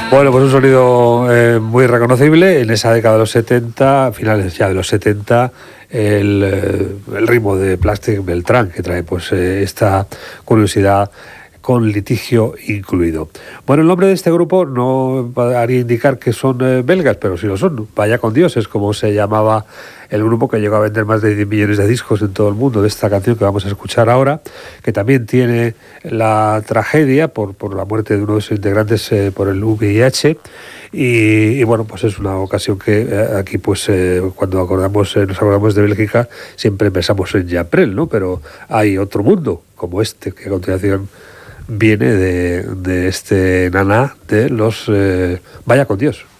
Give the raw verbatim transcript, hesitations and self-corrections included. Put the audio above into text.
Bueno, pues un sonido eh, muy reconocible. En esa década de los setenta, finales ya de los setenta, el, eh, el ritmo de Plastic Beltrán, que trae pues eh, esta curiosidad con litigio incluido. Bueno, el nombre de este grupo no haría indicar que son eh, belgas, pero sí lo son. Vaya con Dios, es como se llamaba el grupo que llegó a vender más de diez millones de discos en todo el mundo, de esta canción que vamos a escuchar ahora, que también tiene la tragedia por, por la muerte de uno de sus integrantes eh, por el V I H. Y, y bueno, pues es una ocasión que eh, aquí pues eh, cuando acordamos eh, nos acordamos de Bélgica siempre pensamos en Japrel, ¿no? Pero hay otro mundo como este que a continuación viene de, de este naná de los eh, Vaya con Dios.